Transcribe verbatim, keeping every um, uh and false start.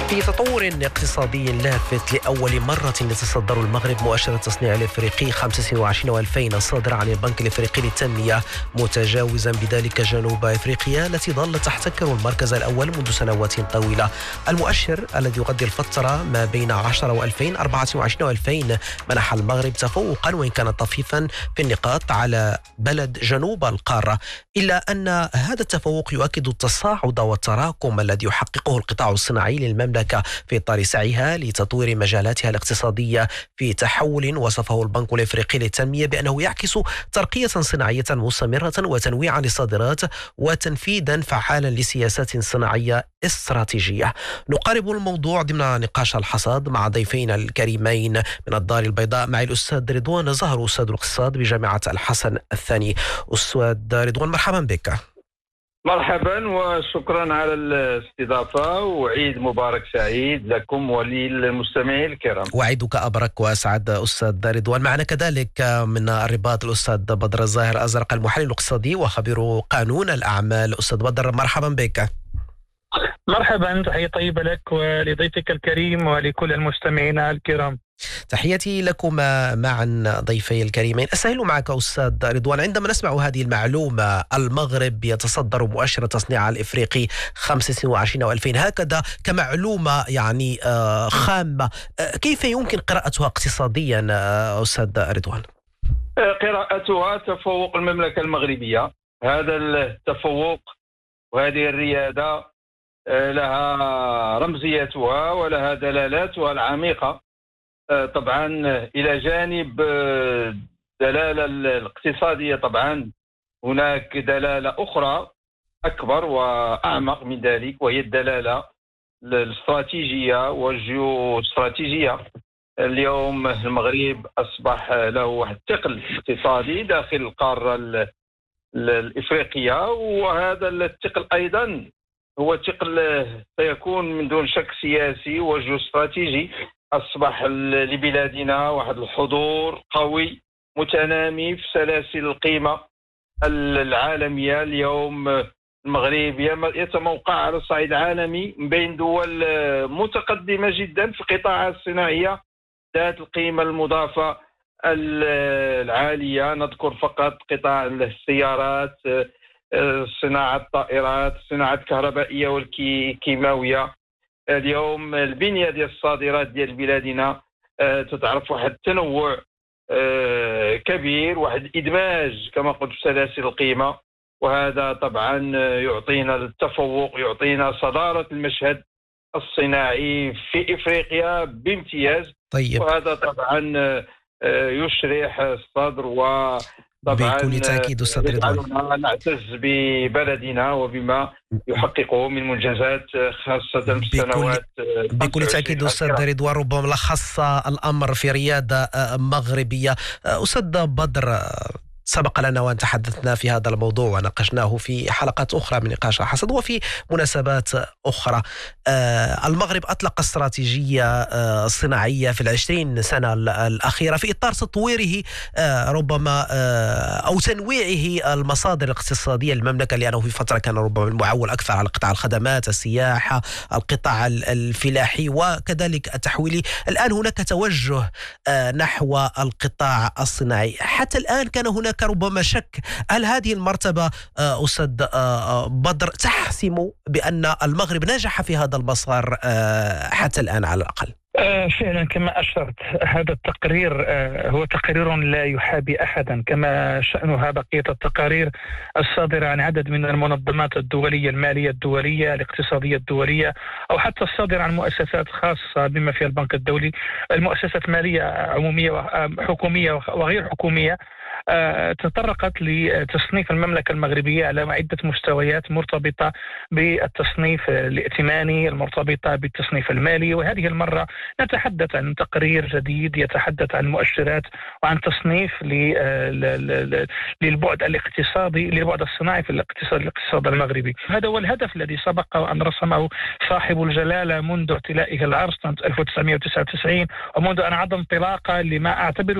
في تطور اقتصادي لافت، لأول مرة يتصدر المغرب مؤشر التصنيع الإفريقي خمسة وعشرين وألفين الصادر عن البنك الإفريقي للتنمية، متجاوزا بذلك جنوب إفريقيا التي ظلت تحتكر المركز الأول منذ سنوات طويلة. المؤشر الذي يغطي الفترة ما بين عشرة وألفين أربعة وعشرين وألفين منح المغرب تفوقا وإن كان طفيفا في النقاط على بلد جنوب القارة، إلا أن هذا التفوق يؤكد التصاعد والتراكم الذي يحققه القطاع الصناعي للمملكة في إطار سعيها لتطوير مجالاتها الاقتصادية في تحول وصفه البنك الإفريقي للتنمية بأنه يعكس ترقية صناعية مستمرة وتنويعا للصادرات وتنفيذا فعالا لسياسات صناعية استراتيجية. نقارب الموضوع ضمن نقاش الحصاد مع ضيفينا الكريمين من الدار البيضاء، معي الأستاذ رضوان زهر أستاذ الاقتصاد بجامعة الحسن الثاني. أستاذ رضوان، مرحبا بك. مرحبا وشكرا على الاستضافة، وعيد مبارك سعيد لكم وللمستمعين الكرام. وعيدك أبرك وأسعد أستاذ رضوان. معنا كذلك من الرباط الأستاذ بدر الزاهر أزرق، المحلل الاقتصادي وخبير قانون الأعمال. أستاذ بدر، مرحبا بك. مرحبا، تحية طيبة لك ولضيفك الكريم ولكل المستمعين الكرام. تحياتي لكما معا ضيفي الكريمين. أسهل معك أستاذ رضوان، عندما نسمع هذه المعلومة المغرب يتصدر مؤشر التصنيع الإفريقي خمسة وعشرين وألفين هكذا كمعلومة يعني خامة، كيف يمكن قراءتها اقتصاديا أستاذ رضوان؟ قراءتها تفوق المملكة المغربية. هذا التفوق وهذه الريادة لها رمزيتها ولها دلالاتها العميقة. طبعا إلى جانب الدلالة الاقتصادية طبعا هناك دلالة أخرى أكبر وأعمق من ذلك، وهي الدلالة الاستراتيجية والجيوستراتيجية. اليوم المغرب أصبح له واحد الثقل اقتصادي داخل القارة الإفريقية، وهذا الثقل أيضا هو ثقل سيكون من دون شك سياسي وجيوستراتيجي. أصبح لبلادنا واحد الحضور قوي متنامي في سلاسل القيمة العالمية. اليوم المغرب يتموقع على الصعيد العالمي من بين دول متقدمة جدا في القطاع الصناعية ذات القيمة المضافة العالية. نذكر فقط قطاع السيارات، صناعة الطائرات، صناعة الكهربائية والكيماوية. اليوم البنية ديال الصادرات ديال بلادنا تتعرف واحد التنوع كبير، واحد الإدماج كما قلت في سلاسل القيمة، وهذا طبعا يعطينا التفوق، يعطينا صدارة المشهد الصناعي في إفريقيا بامتياز. طيب. وهذا طبعا يشرح الصدر و طبعا بكل تأكيد أستاذ رضوان نعتز ببلدنا وبما يحققه من منجزات خاصة في السنوات. بكل تأكيد أستاذ رضوان، ربما لخص الأمر في ريادة مغربية. أستاذ بدر، سبق لنا وأن تحدثنا في هذا الموضوع وناقشناه في حلقات أخرى من نقاش الحصد وفي مناسبات أخرى. آه المغرب أطلق استراتيجية آه صناعية في العشرين سنة الأخيرة في إطار تطويره آه ربما آه أو تنويعه المصادر الاقتصادية للمملكة، لأنه في فترة كان ربما المعول أكثر على قطاع الخدمات، السياحة، القطاع الفلاحي وكذلك التحويلي. الآن هناك توجه آه نحو القطاع الصناعي. حتى الآن كان هناك ربما شك، هل هذه المرتبة أستاذ بدر تحسم بأن المغرب نجح في هذا المسار حتى الآن على الأقل؟ فعلا كما أشرت، هذا التقرير هو تقرير لا يحابي أحدا، كما شأنها بقية التقارير الصادرة عن عدد من المنظمات الدولية، المالية الدولية، الاقتصادية الدولية، أو حتى الصادرة عن مؤسسات خاصة بما فيها البنك الدولي، المؤسسات مالية عمومية وحكومية وغير حكومية. تطرقت لتصنيف المملكة المغربية على عدة مستويات مرتبطة بالتصنيف الائتماني، المرتبطة بالتصنيف المالي. وهذه المرة نتحدث عن تقرير جديد يتحدث عن مؤشرات وعن تصنيف للبعد الاقتصادي، للبعد الصناعي في الاقتصاد الاقتصاد المغربي. هذا هو الهدف الذي سبق وأن رسمه صاحب الجلالة منذ اعتلائه العرش سنة ألف وتسعمائة وتسعة وتسعين، ومنذ أن عاد انطلاقه لما أعتبره